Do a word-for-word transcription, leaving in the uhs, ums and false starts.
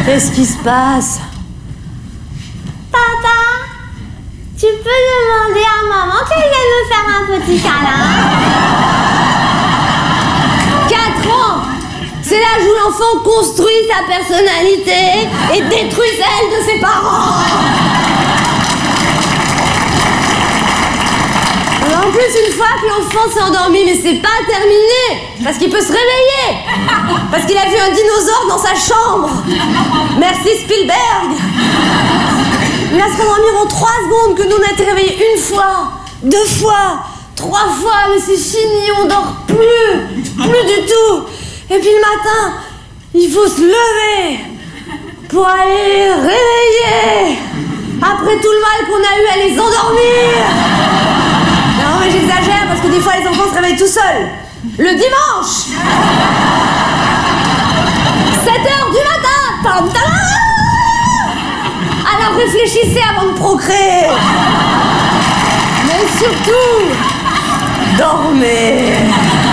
Qu'est-ce qui se passe? Papa, tu peux demander à maman qu'elle vienne me faire un petit câlin? Quatre ans, c'est l'âge où l'enfant construit sa personnalité et détruit celle de ses parents. En plus, une fois que l'enfant s'est endormi, mais c'est pas terminé, parce qu'il peut se réveiller, parce qu'il a vu un dinosaure dans sa chambre. Merci Spielberg. Il va se rendormir en trois secondes, que nous on a été réveillés une fois, deux fois, trois fois, mais c'est fini, on dort plus, plus du tout. Et puis le matin, il faut se lever pour aller réveiller, après tout le mal qu'on a eu à les endormir. Non mais j'exagère parce que des fois les enfants se réveillent tout seuls. Le dimanche sept heures du matin. Tam, tam. Alors réfléchissez avant de procréer. Mais surtout, dormez.